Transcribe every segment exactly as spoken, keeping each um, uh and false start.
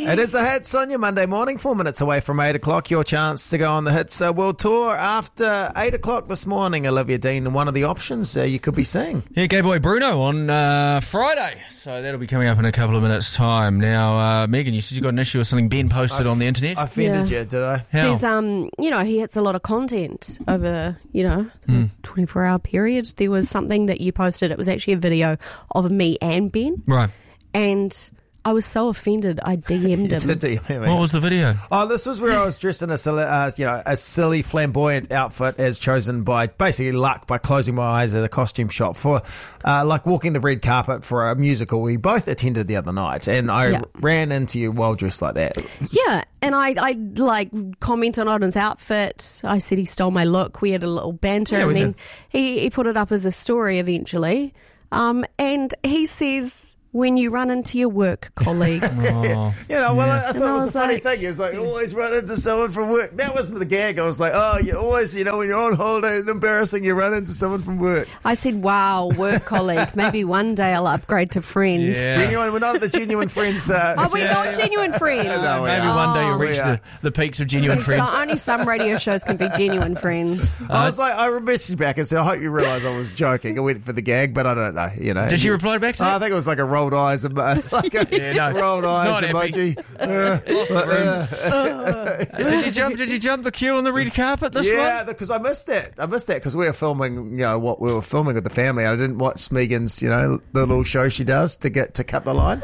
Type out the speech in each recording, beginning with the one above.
It is the Hits on your Monday morning, four minutes away from eight o'clock. Your chance to go on the Hits uh, World Tour after eight o'clock this morning. Olivia Dean, one of the options uh, you could be seeing. Yeah, gave away Bruno on uh, Friday, so that'll be coming up in a couple of minutes' time. Now, uh, Megan, you said you got an issue with something Ben posted I on the internet. I offended Yeah. you, did I? How? There's, um, you know, he hits a lot of content over, you know, Hmm. twenty-four hour period. There was something that you posted. It was actually a video of me and Ben. Right. And I was so offended, I D M'd You him. did, D M me. What was the video? Oh, this was where I was dressed in a silly, uh, you know, a silly flamboyant outfit as chosen by basically luck by closing my eyes at a costume shop for, uh, like walking the red carpet for a musical we both attended the other night, and I Yeah. ran into you well dressed like that. Yeah, and I, I like commented on his outfit. I said he stole my look. We had a little banter, Yeah, and we then did. he, he put it up as a story eventually. Um, and he says, when you run into your work colleagues. Oh. You know, well, I, I thought And I it was a was funny like- thing. It was like, you always run into someone from work. That was the gag. I was like, oh, you always, you know, when you're on holiday, it's embarrassing, you run into someone from work. I said, wow, work colleague. Maybe one day I'll upgrade to friend. Yeah. Genuine, we're not the genuine friends. Uh, Are we not genuine friends? No, we Maybe are. one day you'll Oh. reach We the, are. the peaks of genuine So friends. only some radio shows can be genuine friends. I was like, I messaged back and said, I hope you realise I was joking. I went for the gag, but I don't know, you know. Did she reply back to Oh, I that? think it was like a rolled eyes, emo- like a Yeah, no. rolled eyes Not happy. emoji. Uh, Lost the room. Did you jump? Did you jump the queue on the red carpet this yeah, one? because I missed it. I missed that because we were filming, you know, what we were filming with the family. I didn't watch Megan's, you know, the little show she does to get to cut the line.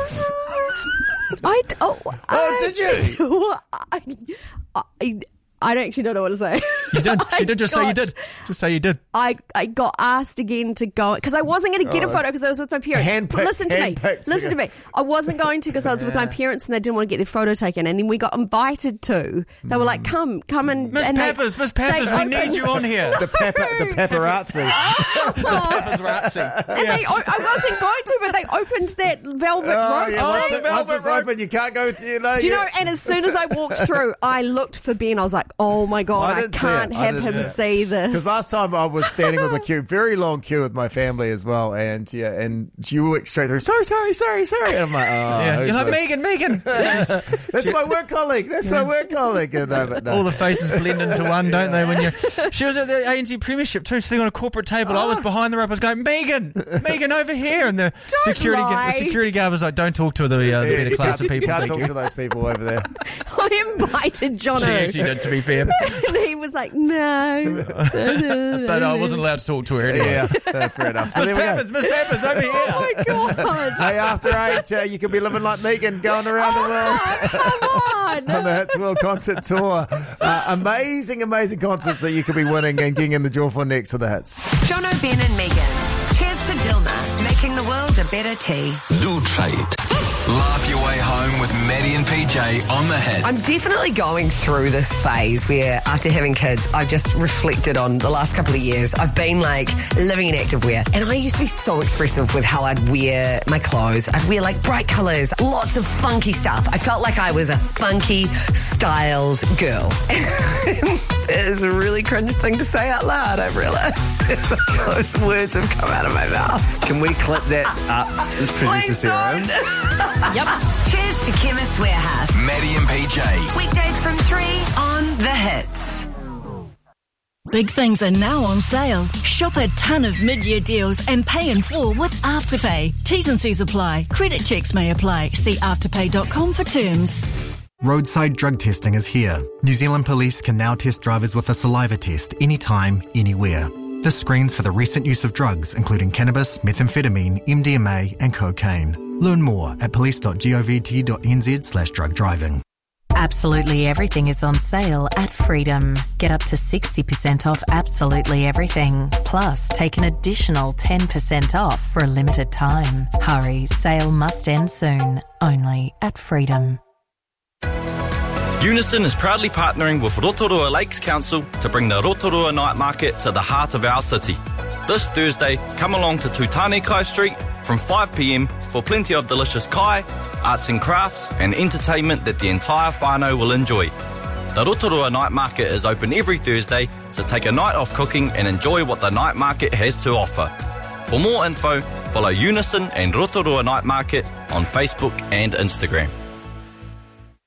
I d- oh, Oh, I, did you? I, I, I don't actually don't know what to say. You did. She I did. Just say you got- did. Just say you did. I, I got asked again to go because I wasn't going to get a photo because I was with my parents. Handpicked- But listen to me. handpicked Listen to me. I wasn't going to because I was with my parents and they didn't want to get their photo taken. And then we got invited to. They were like, "Come, come and Miss and they- Peppers, Miss Peppers, they we need opened- you on here. The pepper, the paparazzi. Peppers Razzie. And they, I wasn't going to, but they opened that velvet Oh, rope. yeah, Oh, once, the it, once velvet it's rope. open, you can't go, you know. Do you yeah. know? And as soon as I walked through, I looked for Ben. I was like, "Oh my god, I I, didn't see can't it. I have didn't him see it. see this." Because last time I was standing with a queue, very long queue with my family as well, and yeah, and you went straight through. Sorry, sorry, sorry, sorry. And I'm like, oh, Yeah. who's You're like, this? Megan, Megan. That's my work colleague. That's my work colleague. And no, but no. All the faces blend into one, don't they? When you, she was at the A N Z Premiership too, sitting on a corporate table. I was behind the rope. I was going, Megan, Megan, over here, and the security, gu- lie. the security guard was like, "Don't talk to the, uh, the Yeah, better you class can't, of people." Can't Thank talk you. to those people over there. I invited Jono. She actually did, to be fair, And he was like, no. but I wasn't allowed to talk to her anyway. Yeah, uh, fair enough. So Miss there we go. Peppers, Miss Peppers, over here. Oh my God. Hey, after eight, uh, you could be living like Megan, going around the world. Oh, come On on. the Hits World Concert Tour. Uh, amazing, amazing concerts that you could be winning and getting in the draw for next to the Hits. Jono, Ben and Megan. Cheers to Dilma, making the world a better tea. Do trade. Laugh your way home with Maddie and P J on the Hits. I'm definitely going through this phase where after having kids, I've just reflected on the last couple of years. I've been like living in activewear, and I used to be so expressive with how I'd wear my clothes. I'd wear like bright colours, lots of funky stuff. I felt like I was a funky styles girl. It's a really cringe thing to say out loud, I've realised. Those words have come out of my mouth. Can we clip that up, producer Please Sarah? don't. Yep. Cheers to Chemist Warehouse. Maddie and P J. Weekdays from three on The Hits. Big things are now on sale. Shop a ton of mid-year deals and pay in full with Afterpay. T's and C's apply. Credit checks may apply. See afterpay dot com for terms. Roadside drug testing is here. New Zealand Police can now test drivers with a saliva test anytime, anywhere. This screens for the recent use of drugs, including cannabis, methamphetamine, M D M A and cocaine. Learn more at police dot govt dot n z slash drug driving. Absolutely everything is on sale at Freedom. Get up to sixty percent off absolutely everything. Plus, take an additional ten percent off for a limited time. Hurry, sale must end soon. Only at Freedom. Unison is proudly partnering with Rotorua Lakes Council to bring the Rotorua Night Market to the heart of our city. This Thursday, come along to Tutane Kai Street from five p m for plenty of delicious kai, arts and crafts and entertainment that the entire whānau will enjoy. The Rotorua Night Market is open every Thursday, so take a night off cooking and enjoy what the night market has to offer. For more info, follow Unison and Rotorua Night Market on Facebook and Instagram.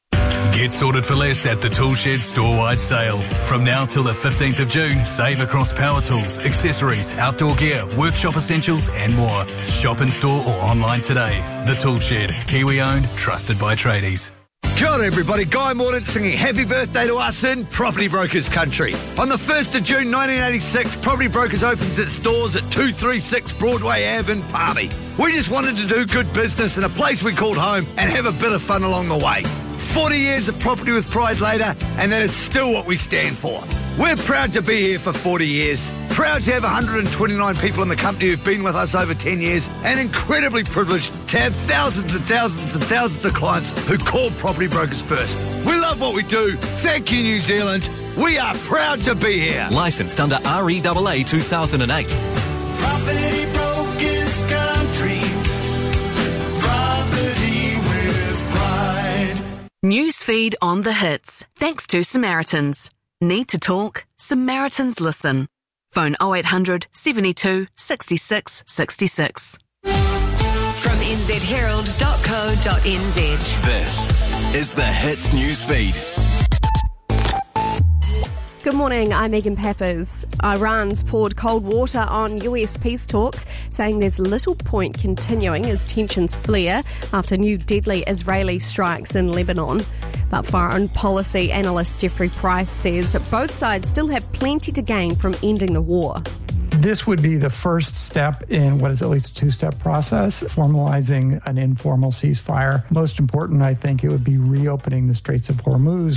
Get sorted for less at the Toolshed store-wide sale. From now till the fifteenth of June, save across power tools, accessories, outdoor gear, workshop essentials and more. Shop in store or online today. The Toolshed, Kiwi-owned, trusted by tradies. Kia ora everybody, Guy Mordaunt singing happy birthday to us in Property Brokers country. On the first of June nineteen eighty-six, Property Brokers opens its doors at two thirty-six Broadway Ave in Palmy. We just wanted to do good business in a place we called home and have a bit of fun along the way. forty years of property with pride later, and that is still what we stand for. We're proud to be here for forty years, proud to have one hundred twenty-nine people in the company who've been with us over ten years, and incredibly privileged to have thousands and thousands and thousands of clients who call Property Brokers first. We love what we do. Thank you, New Zealand. We are proud to be here. Licensed under R E A A two thousand eight. Property Brokers country. Property with pride. Newsfeed on the hits. Thanks to Samaritans. Need to talk? Samaritans listen. Phone oh eight hundred, seventy-two, sixty-six, sixty-six. From n z herald dot co dot n z. This is the Hits News Feed. Good morning, I'm Megan Peppers. Iran's poured cold water on U S peace talks, saying there's little point continuing as tensions flare after new deadly Israeli strikes in Lebanon. But foreign policy analyst Jeffrey Price says that both sides still have plenty to gain from ending the war. This would be the first step in what is at least a two-step process, formalizing an informal ceasefire. Most important, I think, it would be reopening the Straits of Hormuz.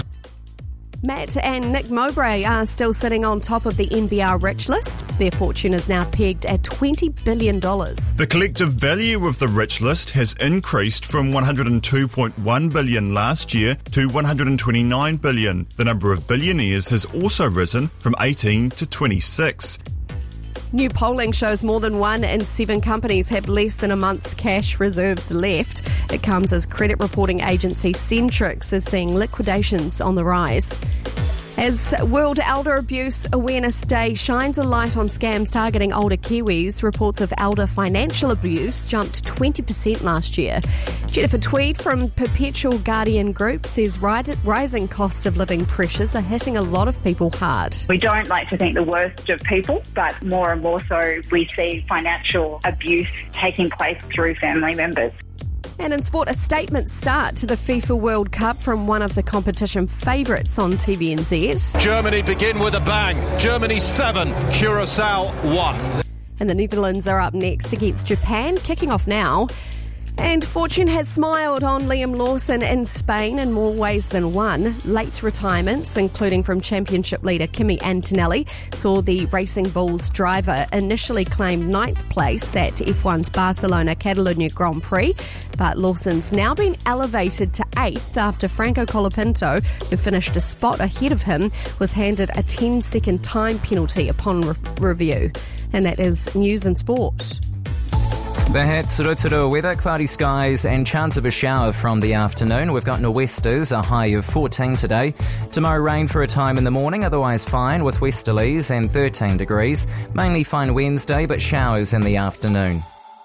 Matt and Nick Mowbray are still sitting on top of the N B R Rich List. Their fortune is now pegged at twenty billion dollars. The collective value of the Rich List has increased from one hundred two point one billion dollars last year to one hundred twenty-nine billion dollars. The number of billionaires has also risen from eighteen to twenty-six. New polling shows more than one in seven companies have less than a month's cash reserves left. It comes as credit reporting agency Centrix is seeing liquidations on the rise. As World Elder Abuse Awareness Day shines a light on scams targeting older Kiwis, reports of elder financial abuse jumped twenty percent last year. Jennifer Tweed from Perpetual Guardian Group says rising cost of living pressures are hitting a lot of people hard. We don't like to think the worst of people, but more and more so we see financial abuse taking place through family members. And in sport, a statement start to the FIFA World Cup from one of the competition favourites on T V N Z. Germany begin with a bang. Germany seven, Curacao one. And the Netherlands are up next against Japan, kicking off now. And fortune has smiled on Liam Lawson in Spain in more ways than one. Late retirements, including from championship leader Kimi Antonelli, saw the Racing Bulls driver initially claim ninth place at F one's Barcelona Catalunya Grand Prix, but Lawson's now been elevated to eighth after Franco Colapinto, who finished a spot ahead of him, was handed a ten-second time penalty upon re- review. And that is news and sport. The hits, Rotorua weather, cloudy skies and chance of a shower from the afternoon. We've got nor'westers, a high of fourteen today. Tomorrow rain for a time in the morning, otherwise fine with westerlies and thirteen degrees. Mainly fine Wednesday, but showers in the afternoon.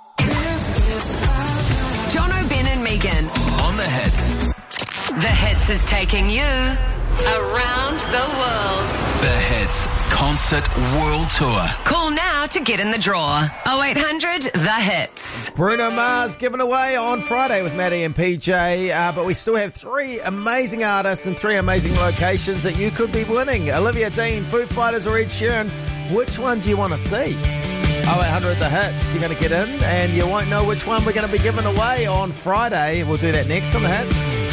John O'Ben and Megan. On the Hits. The Hits is taking you around the world. The Hits Concert World Tour. Call now to get in the draw. oh eight hundred The Hits. Bruno Mars given away on Friday with Maddie and P J, uh, but we still have three amazing artists and three amazing locations that you could be winning. Olivia Dean, Foo Fighters or Ed Sheeran. Which one do you want to see? oh eight hundred The Hits. You're going to get in and you won't know which one we're going to be giving away on Friday. We'll do that next on The Hits.